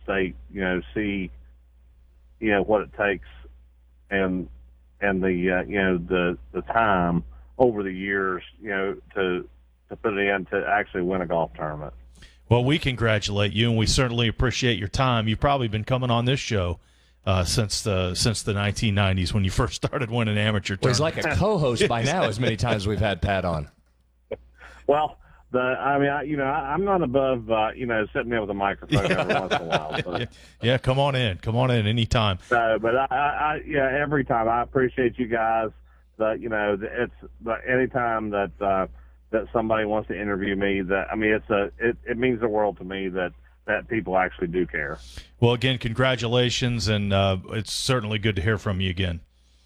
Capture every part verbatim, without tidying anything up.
state, you know, see, you know, what it takes and and the uh, you know the the time over the years, you know, to to put it in to actually win a golf tournament. Well, we congratulate you, and we certainly appreciate your time. You've probably been coming on this show uh, since the since the nineteen nineties when you first started winning amateur tournaments. Well, he's like a co-host by now, as many times as we've had Pat on. Well, the I mean, I, you know, I, I'm not above, uh, you know, sitting there with a microphone yeah. every once in a while. But, yeah. yeah, come on in, come on in anytime. So, but I, I, yeah, every time I appreciate you guys. That you know, it's the, anytime that uh, that somebody wants to interview me, that I mean, it's a it, it means the world to me that that people actually do care. Well, again, congratulations, and uh, it's certainly good to hear from you again.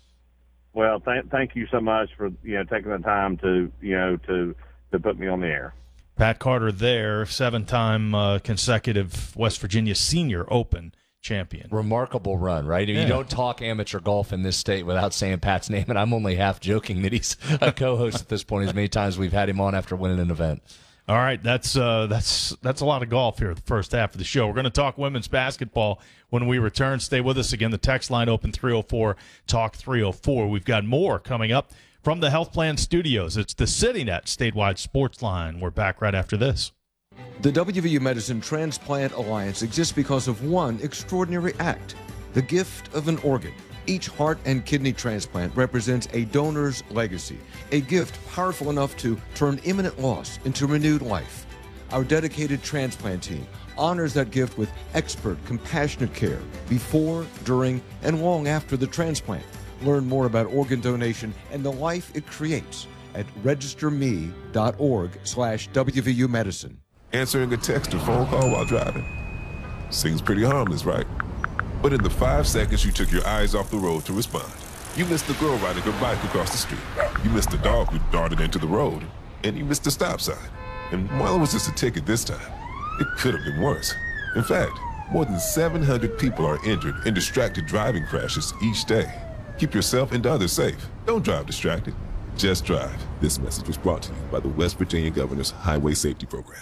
Well, th- thank you so much for you know taking the time to you know to. to put me on the air. Pat Carter there, seven-time uh, consecutive West Virginia Senior Open champion. Remarkable run, right? Yeah. You don't talk amateur golf in this state without saying Pat's name, and I'm only half joking that he's a co-host at this point as many times we've had him on after winning an event. All right, that's uh, that's that's a lot of golf here at the first half of the show. We're going to talk women's basketball when we return. Stay with us. Again, the text line open three oh four, talk three oh four. We've got more coming up from the Health Plan Studios. It's the CityNet statewide sports line. We're back right after this. The W V U Medicine Transplant Alliance exists because of one extraordinary act, the gift of an organ. Each heart and kidney transplant represents a donor's legacy, a gift powerful enough to turn imminent loss into renewed life. Our dedicated transplant team honors that gift with expert, compassionate care before, during, and long after the transplant. Learn more about organ donation and the life it creates at registerme.org slash WVU medicine. Answering a text or phone call while driving. Seems pretty harmless, right? But in the five seconds you took your eyes off the road to respond, you missed the girl riding her bike across the street. You missed the dog who darted into the road. And you missed the stop sign. And while it was just a ticket this time, it could have been worse. In fact, more than seven hundred people are injured in distracted driving crashes each day. Keep yourself and others safe. Don't drive distracted. Just drive. This message was brought to you by the West Virginia Governor's Highway Safety Program.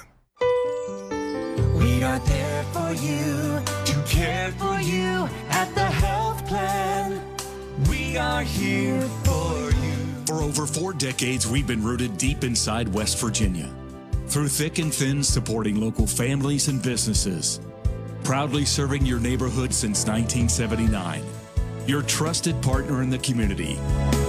We are there for you, to care for you at the Health Plan. We are here for you. For over four decades, we've been rooted deep inside West Virginia. Through thick and thin, supporting local families and businesses. Proudly serving your neighborhood since nineteen seventy-nine. Your trusted partner in the community.